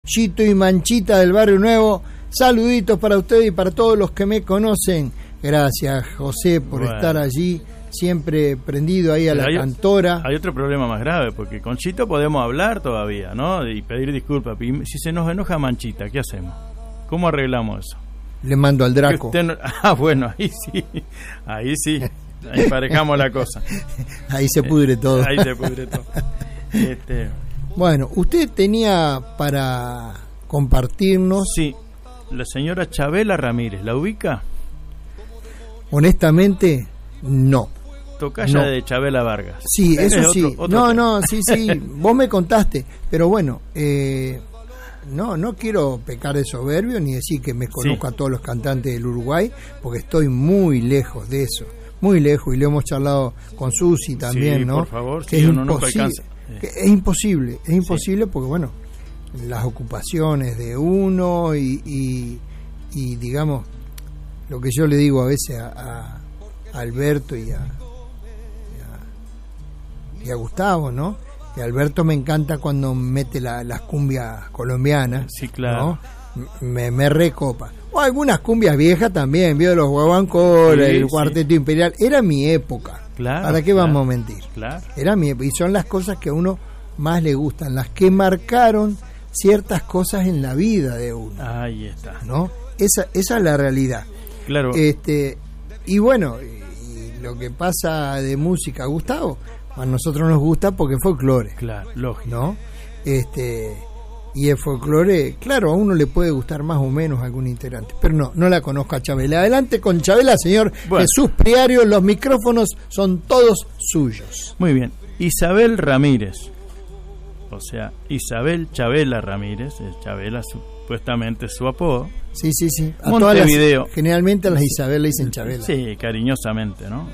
Chito y Manchita del Barrio Nuevo. Saluditos para ustedes y para todos los que me conocen. Gracias, José, por estar allí, siempre prendido ahí a la cantora. Hay otro problema más grave, porque con Chito podemos hablar todavía, ¿no? Y pedir disculpas. Si se nos enoja Manchita, ¿qué hacemos? ¿Cómo arreglamos eso? Le mando al Draco. Bueno, ahí sí, ahí emparejamos la cosa. Ahí se pudre todo. Ahí se pudre todo. Bueno, usted tenía para compartirnos. Sí, la señora Chabela Ramírez, ¿la ubica? Honestamente, no. Tocaya de Chabela Vargas. Sí, eso sí. Otro sí. Vos me contaste, pero bueno, no quiero pecar de soberbio ni decir que me conozco a todos los cantantes del Uruguay, porque estoy muy lejos de eso, muy lejos, y lo hemos charlado con Susi también, ¿no? Por favor, que uno nunca alcanza. Es imposible porque bueno, las ocupaciones de uno y digamos lo que yo le digo a veces a Alberto y a Gustavo, ¿no? Que Alberto me encanta cuando mete las cumbias colombianas. Sí, claro. ¿No? Me recopa. O algunas cumbias viejas también, vio los Guabancola, el Cuarteto Imperial. Era mi época. Claro. ¿Para qué vamos a mentir? Claro. Era mi época. Y son las cosas que a uno más le gustan, las que marcaron ciertas cosas en la vida de uno. Ahí está. ¿No? Esa es la realidad. Claro. Y bueno, y lo que pasa de música, Gustavo, a nosotros nos gusta porque es folclore. Claro, lógico. ¿No? Y el folclore, claro, a uno le puede gustar más o menos algún integrante, pero no la conozco a Chabela. Adelante con Chabela, señor Jesús Priario, los micrófonos son todos suyos. Muy bien. Isabel Ramírez, o sea, Isabel Chabela Ramírez, Chabela supuestamente su apodo. Sí. A Montevideo. Generalmente a las Isabel le dicen Chabela. Sí, cariñosamente, ¿no?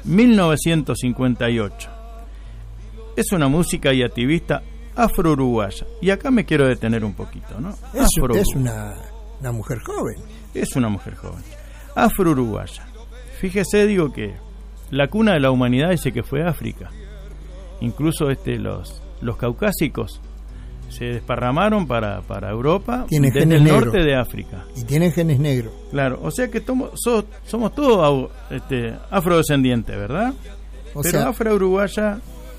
1958. Es una música y activista afro-uruguaya. Y acá me quiero detener un poquito, ¿no? Es una mujer joven. Es una mujer joven. Afro-uruguaya. Fíjese, digo que la cuna de la humanidad dice que fue África. Incluso los caucásicos se desparramaron para Europa desde el norte de África. Y tienen genes negros. Claro, o sea que somos todos afrodescendientes, ¿verdad? Pero afro-uruguaya,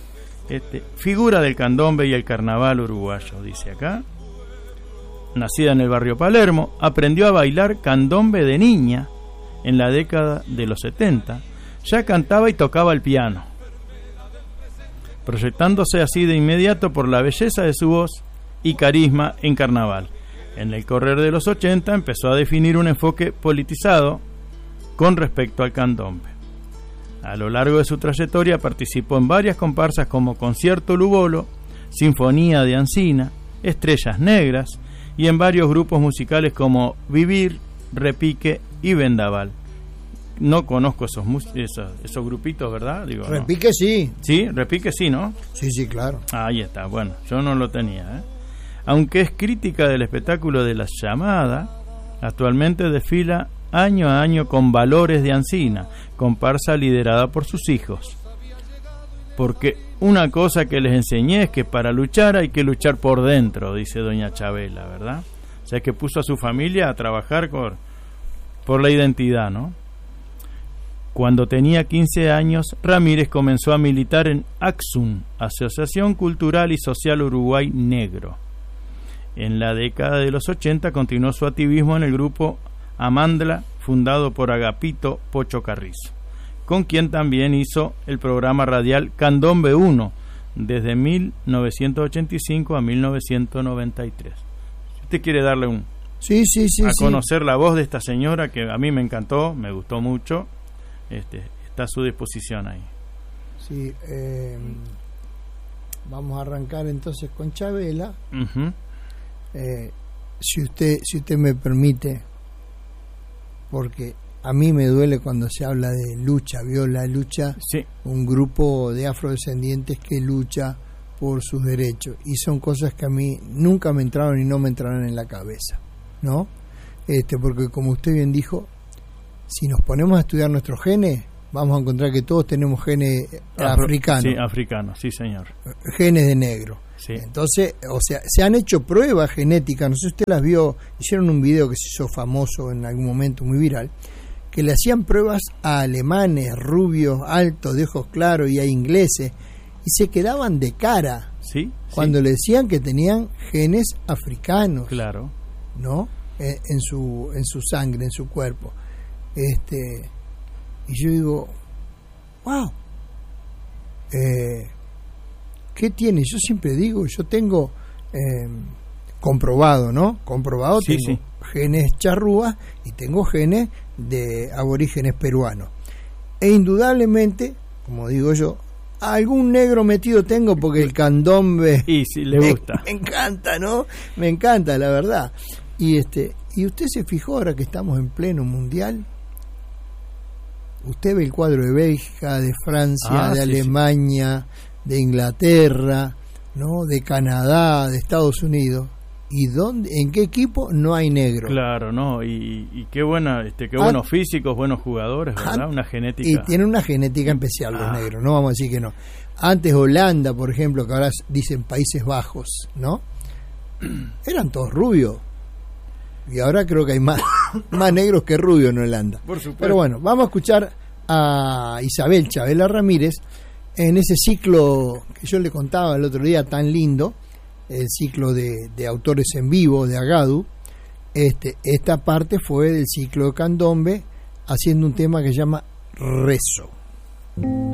figura del candombe y el carnaval uruguayo, dice acá. Nacida en el barrio Palermo, aprendió a bailar candombe de niña en la década de los 70. Ya cantaba y tocaba el piano, proyectándose así de inmediato por la belleza de su voz y carisma en carnaval. En el correr de los 80 empezó a definir un enfoque politizado con respecto al candombe. A lo largo de su trayectoria participó en varias comparsas como Concierto Lubolo, Sinfonía de Ancina, Estrellas Negras y en varios grupos musicales como Vivir, Repique y Vendaval. No conozco esos grupitos, ¿verdad? Digo, Repique no. Sí. Sí, Repique sí, ¿no? Sí, claro. Ahí está, bueno, yo no lo tenía, ¿eh? Aunque es crítica del espectáculo de La Llamada, actualmente desfila año a año con Valores de Ancina, comparsa liderada por sus hijos. Porque una cosa que les enseñé es que para luchar hay que luchar por dentro, dice doña Chabela, ¿verdad? O sea que puso a su familia a trabajar por la identidad, ¿no? Cuando tenía 15 años, Ramírez comenzó a militar en ACSUN, Asociación Cultural y Social Uruguay Negro. En la década de los 80 continuó su activismo en el grupo Amandla, fundado por Agapito Pocho Carrizo, con quien también hizo el programa radial Candombe 1 desde 1985 a 1993. Si usted quiere darle conocer la voz de esta señora, que a mí me encantó, me gustó mucho, está a su disposición ahí. Sí, vamos a arrancar entonces con Chabela. Uh-huh. Si usted me permite, porque a mí me duele cuando se habla de lucha, vio la lucha, sí. Un grupo de afrodescendientes que lucha por sus derechos, y son cosas que a mí nunca me entraron y no me entraron en la cabeza, ¿no? Porque como usted bien dijo, si nos ponemos a estudiar nuestros genes, vamos a encontrar que todos tenemos genes africanos. Sí, africanos, sí, señor. Genes de negro. Sí. Entonces, o sea, se han hecho pruebas genéticas, no sé si usted las vio, hicieron un video que se hizo famoso en algún momento, muy viral, que le hacían pruebas a alemanes, rubios, altos, de ojos claros y a ingleses, y se quedaban de cara. Sí. Cuando le decían que tenían genes africanos. Claro. ¿No? En su sangre, en su cuerpo. Y yo digo, wow, ¿qué tiene? Yo siempre digo, yo tengo comprobado, ¿no? Comprobado, sí, tengo genes charrúas y tengo genes de aborígenes peruanos. E indudablemente, como digo yo, algún negro metido tengo porque el candombe y sí, le gusta. Me encanta, ¿no? Me encanta, la verdad. Y usted se fijó ahora que estamos en pleno mundial. Usted ve el cuadro de Bélgica, de Francia, de Alemania, de Inglaterra, ¿no? De Canadá, de Estados Unidos. ¿Y dónde, en qué equipo no hay negro? Claro, no, y qué buena, qué buenos físicos, buenos jugadores, ¿verdad? Una genética. Y tienen una genética especial los negros, no vamos a decir que no. Antes Holanda, por ejemplo, que ahora dicen Países Bajos, ¿no? Eran todos rubios. Y ahora creo que hay más negros que rubios en Holanda. Por supuesto. Pero bueno, vamos a escuchar a Isabel Chabela Ramírez en ese ciclo que yo le contaba el otro día tan lindo, el ciclo de autores en vivo de Agadu. Esta parte fue del ciclo de candombe, haciendo un tema que se llama Rezo.